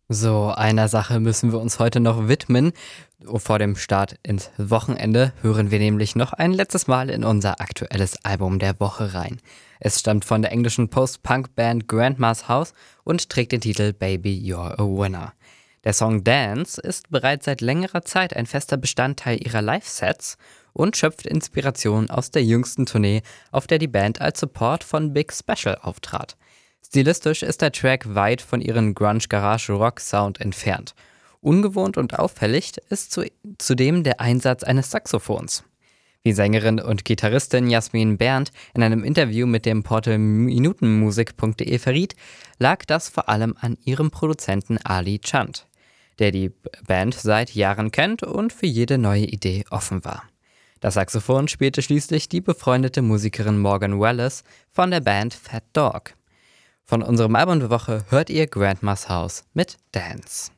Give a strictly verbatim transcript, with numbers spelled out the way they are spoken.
So, einer Sache müssen wir uns heute noch widmen. Vor dem Start ins Wochenende hören wir nämlich noch ein letztes Mal in unser aktuelles Album der Woche rein. Es stammt von der englischen Post-Punk-Band Grandma's House und trägt den Titel Baby You're a Winner. Der Song Dance ist bereits seit längerer Zeit ein fester Bestandteil ihrer Live-Sets und schöpft Inspiration aus der jüngsten Tournee, auf der die Band als Support von Big Special auftrat. Stilistisch ist der Track weit von ihrem Grunge-Garage-Rock-Sound entfernt. Ungewohnt und auffällig ist zu, zudem der Einsatz eines Saxophons. Wie Sängerin und Gitarristin Jasmin Berndt in einem Interview mit dem Portal minutenmusik punkt de verriet, lag das vor allem an ihrem Produzenten Ali Chand, der die Band seit Jahren kennt und für jede neue Idee offen war. Das Saxophon spielte schließlich die befreundete Musikerin Morgan Wallace von der Band Fat Dog. Von unserem Album der Woche hört ihr Grandma's House mit Dance.